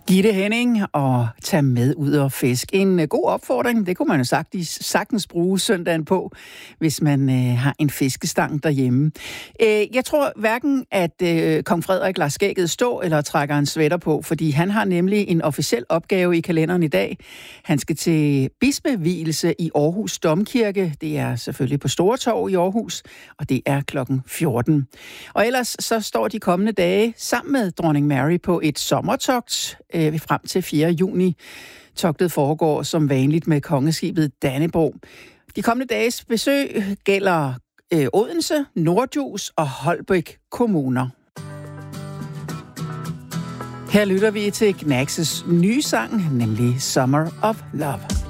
Gitte Henning og tage med ud og fisk. En god opfordring, det kunne man jo sagtens bruge søndagen på, hvis man har en fiskestang derhjemme. Jeg tror hverken, at kong Frederik lader skægget stå eller trækker en sweater på, fordi han har nemlig en officiel opgave i kalenderen i dag. Han skal til bispevielse i Aarhus Domkirke. Det er selvfølgelig på Stortorv i Aarhus, og det er klokken 14. Og ellers så står de kommende dage sammen med dronning Mary på et sommertogt frem til 4. juni. Togtet foregår som vanligt med kongeskibet Dannebrog. De kommende dages besøg gælder Odense, Nordjys og Holbæk kommuner. Her lytter vi til Knax's nye sang, nemlig Summer of Love.